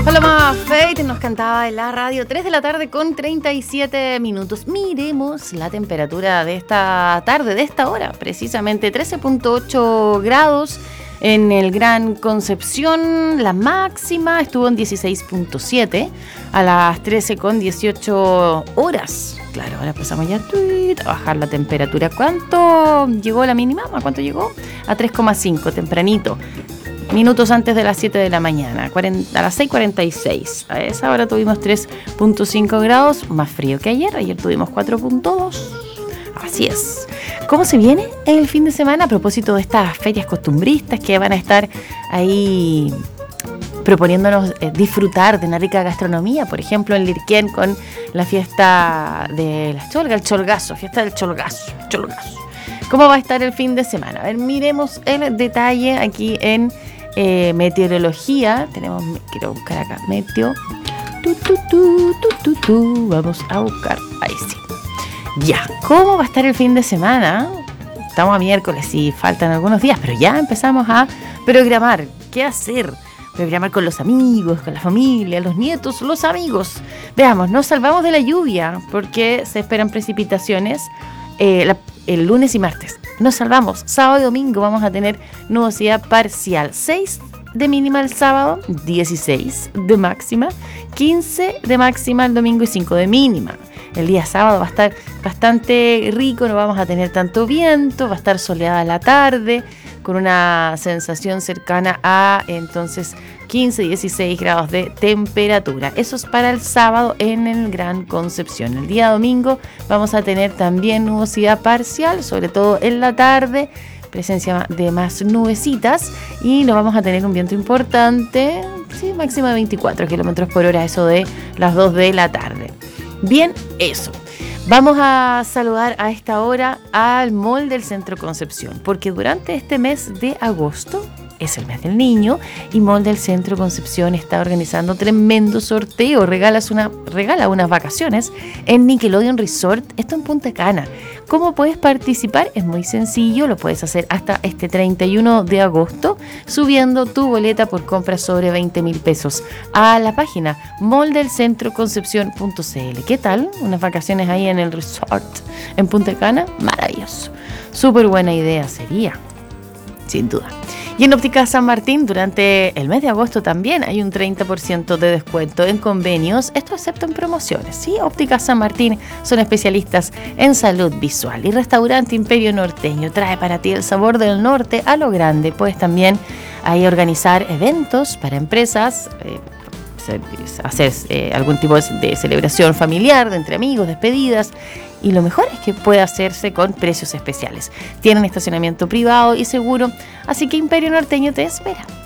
Paloma Faith nos cantaba en la radio, 3 de la tarde con 37 minutos. Miremos la temperatura de esta tarde, de esta hora, precisamente 13.8 grados en el Gran Concepción. La máxima estuvo en 16.7 a las 13 con 18 horas. Claro, ahora empezamos ya a bajar la temperatura. ¿Cuánto llegó la mínima? ¿A cuánto llegó? A 3,5, tempranito. Minutos antes de las 7 de la mañana, a las 6:46. A esa hora tuvimos 3.5 grados, más frío que ayer. Ayer tuvimos 4.2. Así es. ¿Cómo se viene el fin de semana? A propósito de estas ferias costumbristas que van a estar ahí proponiéndonos disfrutar de una rica gastronomía. Por ejemplo, en Lirquén con la fiesta de las cholgas, el cholgazo, fiesta del cholgazo. ¿Cómo va a estar el fin de semana? A ver, miremos el detalle aquí en meteorología. Quiero buscar acá, meteo. Vamos a buscar, ahí sí. Ya, ¿cómo va a estar el fin de semana? Estamos a miércoles y faltan algunos días, pero ya empezamos a programar. ¿Qué hacer? Programar con los amigos, con la familia, los nietos, los amigos. Veamos, nos salvamos de la lluvia porque se esperan precipitaciones el lunes y martes. Nos salvamos. Sábado y domingo vamos a tener nubosidad parcial. 6 de mínima el sábado, 16 de máxima, 15 de máxima el domingo y 5 de mínima. El día sábado va a estar bastante rico, no vamos a tener tanto viento, va a estar soleada la tarde, con una sensación cercana a entonces 15-16 grados de temperatura. Eso es para el sábado en el Gran Concepción. El día domingo vamos a tener también nubosidad parcial, sobre todo en la tarde, presencia de más nubecitas y no vamos a tener un viento importante, sí, máxima de 24 kilómetros por hora, eso de las 2 de la tarde. Bien, eso. Vamos a saludar a esta hora al Mall del Centro Concepción, porque durante este mes de agosto es el mes del niño y Mall del Centro Concepción está organizando tremendo sorteo. Regala unas vacaciones en Nickelodeon Resort, esto en Punta Cana. ¿Cómo puedes participar? Es muy sencillo, lo puedes hacer hasta este 31 de agosto subiendo tu boleta por compra sobre 20.000 pesos a la página moldelcentroconcepción.cl. ¿Qué tal? Unas vacaciones ahí en el resort en Punta Cana, maravilloso. Súper buena idea sería, sin duda. Y en Óptica San Martín, durante el mes de agosto también hay un 30% de descuento en convenios, esto excepto en promociones, ¿sí? Óptica San Martín son especialistas en salud visual. Y Restaurante Imperio Norteño trae para ti el sabor del norte a lo grande. Puedes también ahí organizar eventos para empresas, hacer algún tipo de celebración familiar, de entre amigos, despedidas. Y lo mejor es que puede hacerse con precios especiales. Tienen estacionamiento privado y seguro, así que Imperio Norteño te espera.